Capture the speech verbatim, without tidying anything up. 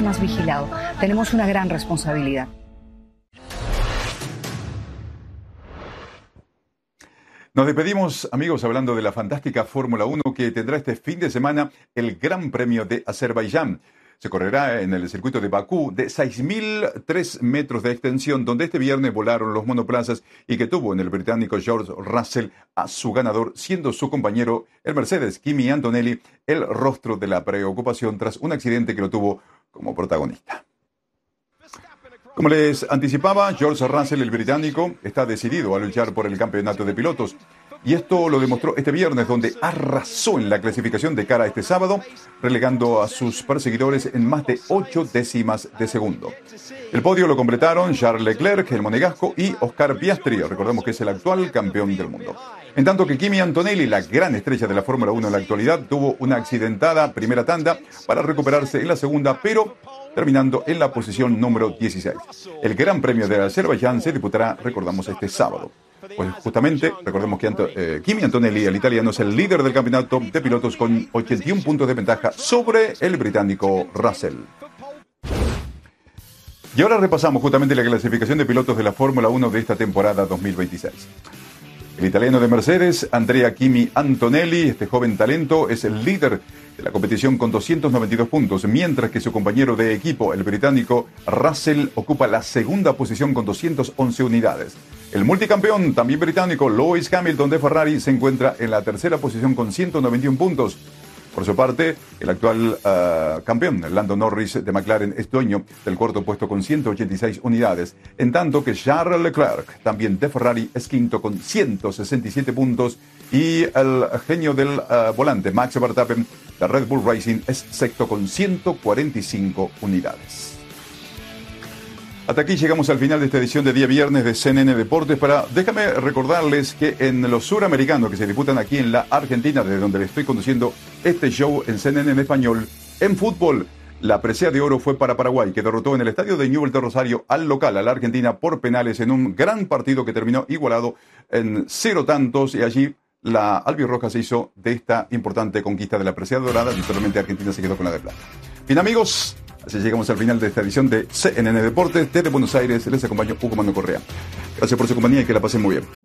más vigilado. Tenemos una gran responsabilidad. Nos despedimos, amigos, hablando de la fantástica Fórmula uno que tendrá este fin de semana el Gran Premio de Azerbaiyán. Se correrá en el circuito de Bakú de seis mil tres metros de extensión, donde este viernes volaron los monoplazas y que tuvo en el británico George Russell a su ganador, siendo su compañero, el Mercedes Kimi Antonelli, el rostro de la preocupación tras un accidente que lo tuvo como protagonista. Como les anticipaba, George Russell, el británico, está decidido a luchar por el campeonato de pilotos. Y esto lo demostró este viernes, donde arrasó en la clasificación de cara a este sábado, relegando a sus perseguidores en más de ocho décimas de segundo. El podio lo completaron Charles Leclerc, el monegasco, y Oscar Piastri, recordemos que es el actual campeón del mundo. En tanto que Kimi Antonelli, la gran estrella de la Fórmula uno en la actualidad, tuvo una accidentada primera tanda para recuperarse en la segunda, pero terminando en la posición número dieciséis. El Gran Premio de Azerbaiyán se disputará, recordamos, este sábado. Pues justamente, recordemos que Anto, eh, Kimi Antonelli, el italiano, es el líder del campeonato de pilotos con ochenta y un puntos de ventaja sobre el británico Russell. Y ahora repasamos justamente la clasificación de pilotos de la Fórmula uno de esta temporada dos mil veintiséis. El italiano de Mercedes, Andrea Kimi Antonelli, este joven talento, es el líder de la competición con doscientos noventa y dos puntos, mientras que su compañero de equipo, el británico Russell, ocupa la segunda posición con doscientas once unidades. El multicampeón, también británico, Lewis Hamilton de Ferrari, se encuentra en la tercera posición con ciento noventa y un puntos. Por su parte, el actual uh, campeón, Lando Norris de McLaren, es dueño del cuarto puesto con ciento ochenta y seis unidades, en tanto que Charles Leclerc, también de Ferrari, es quinto con ciento sesenta y siete puntos, y el genio del uh, volante, Max Verstappen, de Red Bull Racing, es sexto con ciento cuarenta y cinco unidades. Hasta aquí llegamos al final de esta edición de día viernes de C N N Deportes. Para, déjame recordarles que en los suramericanos que se disputan aquí en la Argentina, desde donde le estoy conduciendo este show en C N N en español, en fútbol, la presea de oro fue para Paraguay, que derrotó en el estadio de Newell's de Rosario al local, a la Argentina, por penales en un gran partido que terminó igualado en cero tantos, y allí la albirroja se hizo de esta importante conquista de la presea dorada y solamente Argentina se quedó con la de plata. Bien, amigos, así llegamos al final de esta edición de C N N Deportes. Desde Buenos Aires les acompañó Hugo Manuel Correa. Gracias por su compañía y que la pasen muy bien.